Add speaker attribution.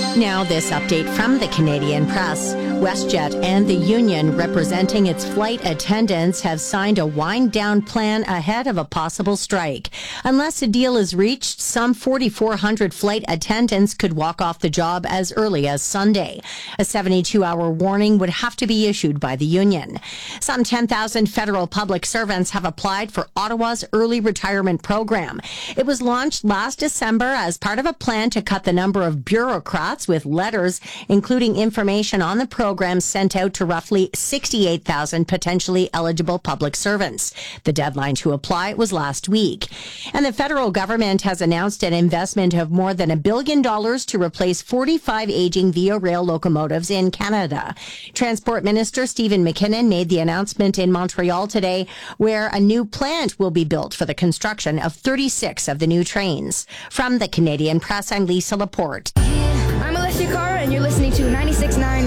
Speaker 1: Now, this update from the Canadian Press. WestJet and the union representing its flight attendants have signed a wind-down plan ahead of a possible strike. Unless a deal is reached, some 4,400 flight attendants could walk off the job as early as Sunday. A 72-hour warning would have to be issued by the union. Some 10,000 federal public servants have applied for Ottawa's early retirement program. It was launched last December as part of a plan to cut the number of bureaucrats with letters, including information on the program sent out to roughly 68,000 potentially eligible public servants. The deadline to apply was last week. And the federal government has announced an investment of more than $1 billion to replace 45 aging Via Rail locomotives in Canada. Transport Minister Stephen McKinnon made the announcement in Montreal today, where a new plant will be built for the construction of 36 of the new trains. From the Canadian Press, I'm Lisa Laporte.
Speaker 2: I'm Alessia Cara, and you're listening to 96.9